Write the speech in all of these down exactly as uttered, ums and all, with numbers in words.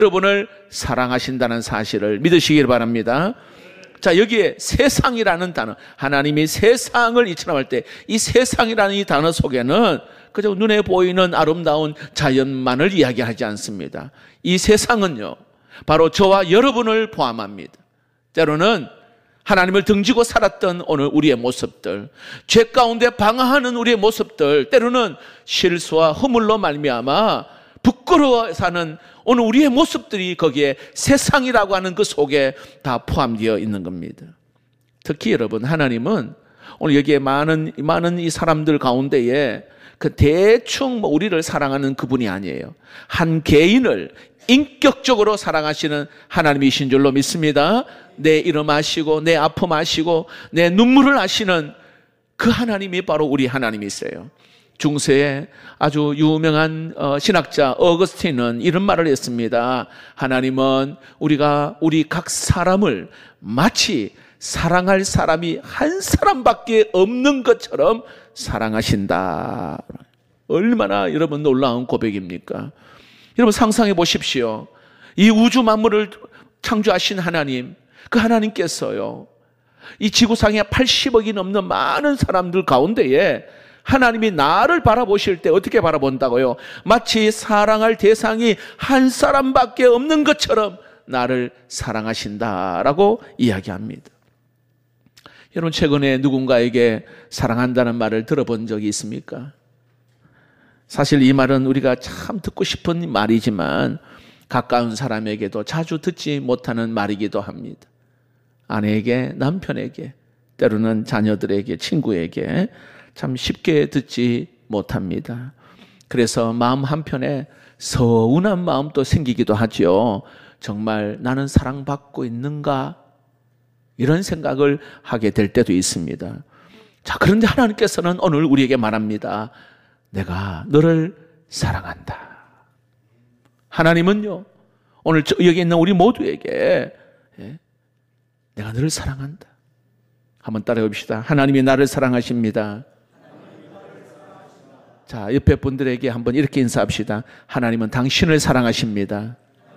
여러분을 사랑하신다는 사실을 믿으시길 바랍니다. 자, 여기에 세상이라는 단어, 하나님이 세상을 이처럼 때 이 세상이라는 이 단어 속에는 그저 눈에 보이는 아름다운 자연만을 이야기하지 않습니다. 이 세상은요, 바로 저와 여러분을 포함합니다. 때로는 하나님을 등지고 살았던 오늘 우리의 모습들, 죄 가운데 방황하는 우리의 모습들, 때로는 실수와 허물로 말미암아 부끄러워 사는 오늘 우리의 모습들이 거기에 세상이라고 하는 그 속에 다 포함되어 있는 겁니다. 특히 여러분, 하나님은 오늘 여기에 많은, 많은 이 사람들 가운데에 그 대충 뭐 우리를 사랑하는 그분이 아니에요. 한 개인을 인격적으로 사랑하시는 하나님이신 줄로 믿습니다. 내 이름 아시고, 내 아픔 아시고, 내 눈물을 아시는 그 하나님이 바로 우리 하나님이세요. 중세에 아주 유명한 신학자 어거스틴은 이런 말을 했습니다. 하나님은 우리가 우리 각 사람을 마치 사랑할 사람이 한 사람밖에 없는 것처럼 사랑하신다. 얼마나 여러분 놀라운 고백입니까? 여러분 상상해 보십시오. 이 우주 만물을 창조하신 하나님, 그 하나님께서요, 이 지구상에 팔십억이 넘는 많은 사람들 가운데에 하나님이 나를 바라보실 때 어떻게 바라본다고요? 마치 사랑할 대상이 한 사람밖에 없는 것처럼 나를 사랑하신다라고 이야기합니다. 여러분 최근에 누군가에게 사랑한다는 말을 들어본 적이 있습니까? 사실 이 말은 우리가 참 듣고 싶은 말이지만 가까운 사람에게도 자주 듣지 못하는 말이기도 합니다. 아내에게, 남편에게, 때로는 자녀들에게, 친구에게 참 쉽게 듣지 못합니다. 그래서 마음 한편에 서운한 마음도 생기기도 하죠. 정말 나는 사랑받고 있는가? 이런 생각을 하게 될 때도 있습니다. 자, 그런데 하나님께서는 오늘 우리에게 말합니다. 내가 너를 사랑한다. 하나님은요, 오늘 여기 있는 우리 모두에게 내가 너를 사랑한다. 한번 따라해 봅시다. 하나님이 나를 사랑하십니다. 자, 옆에 분들에게 한번 이렇게 인사합시다. 하나님은 당신을 사랑하십니다.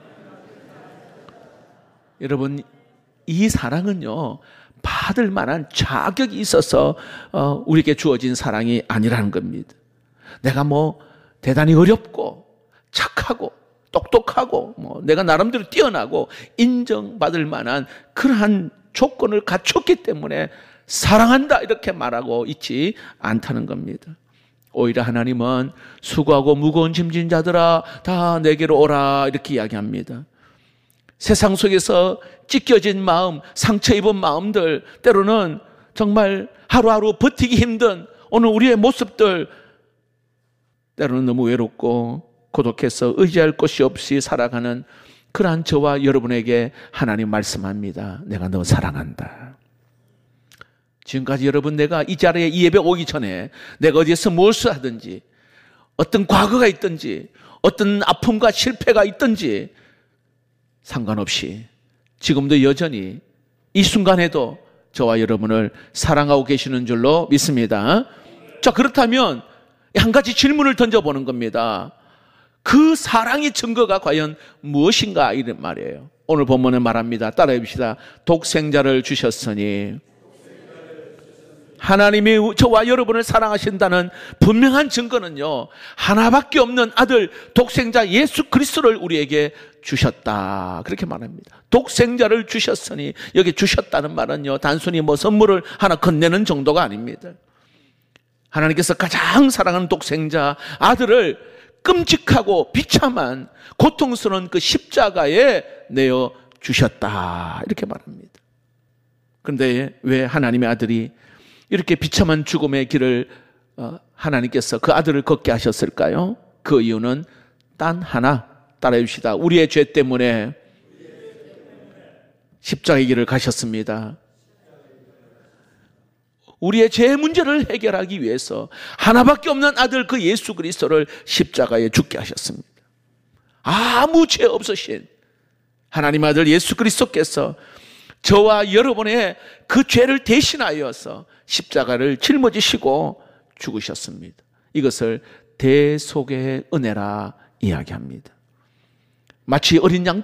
여러분, 이 사랑은요, 받을 만한 자격이 있어서 어, 우리에게 주어진 사랑이 아니라는 겁니다. 내가 뭐 대단히 어렵고 착하고 똑똑하고 뭐 내가 나름대로 뛰어나고 인정받을 만한 그러한 조건을 갖췄기 때문에 사랑한다 이렇게 말하고 있지 않다는 겁니다. 오히려 하나님은 수고하고 무거운 짐진 자들아 다 내게로 오라 이렇게 이야기합니다. 세상 속에서 찢겨진 마음, 상처 입은 마음들, 때로는 정말 하루하루 버티기 힘든 오늘 우리의 모습들, 때로는 너무 외롭고 고독해서 의지할 곳이 없이 살아가는 그러한 저와 여러분에게 하나님 말씀합니다. 내가 너 사랑한다. 지금까지 여러분, 내가 이 자리에 이 예배 오기 전에 내가 어디에서 무엇을 하든지, 어떤 과거가 있든지, 어떤 아픔과 실패가 있든지 상관없이 지금도 여전히 이 순간에도 저와 여러분을 사랑하고 계시는 줄로 믿습니다. 자, 그렇다면 한 가지 질문을 던져보는 겁니다. 그 사랑의 증거가 과연 무엇인가 이런 말이에요. 오늘 본문에 말합니다. 따라해 봅시다. 독생자를 주셨으니. 하나님이 저와 여러분을 사랑하신다는 분명한 증거는요, 하나밖에 없는 아들 독생자 예수 그리스도를 우리에게 주셨다 그렇게 말합니다. 독생자를 주셨으니, 여기 주셨다는 말은요 단순히 뭐 선물을 하나 건네는 정도가 아닙니다. 하나님께서 가장 사랑하는 독생자 아들을 끔찍하고 비참한 고통스러운 그 십자가에 내어 주셨다 이렇게 말합니다. 그런데 왜 하나님의 아들이 이렇게 비참한 죽음의 길을 하나님께서 그 아들을 걷게 하셨을까요? 그 이유는 단 하나, 따라해 봅시다. 우리의 죄 때문에 십자가의 길을 가셨습니다. 우리의 죄 문제를 해결하기 위해서 하나밖에 없는 아들 그 예수 그리스도를 십자가에 죽게 하셨습니다. 아무 죄 없으신 하나님 아들 예수 그리스도께서 저와 여러분의 그 죄를 대신하여서 십자가를 짊어지시고 죽으셨습니다. 이것을 대속의 은혜라 이야기합니다. 마치 어린 양